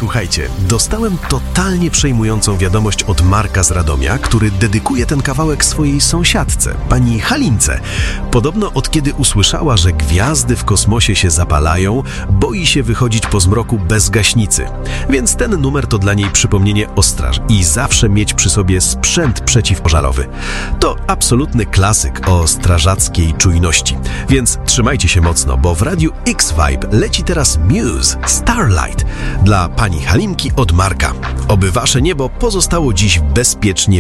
Słuchajcie, dostałem totalnie przejmującą wiadomość od Marka z Radomia, który dedykuje ten kawałek swojej sąsiadce, pani Halince. Podobno od kiedy usłyszała, że gwiazdy w kosmosie się zapalają, boi się wychodzić po zmroku bez gaśnicy. Więc ten numer to dla niej przypomnienie o straży i zawsze mieć przy sobie sprzęt przeciwpożarowy. To absolutny klasyk o strażackiej czujności. Więc trzymajcie się mocno, bo w Radiu X-Vibe leci teraz Muse, Starlight dla pani Halinki od Marka. Oby wasze niebo pozostało dziś bezpiecznie